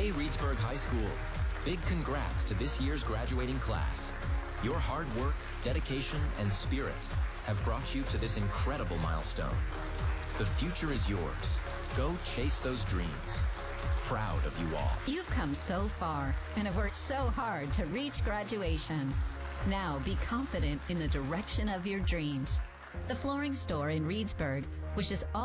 Hey Reedsburg High School, big congrats to this year's graduating class. Your hard work, dedication, and spirit have brought you to this incredible milestone. The future is yours. Go chase those dreams. Proud of you all. You've come so far and have worked so hard to reach graduation. Now be confident in the direction of your dreams. The Flooring Store in Reedsburg wishes all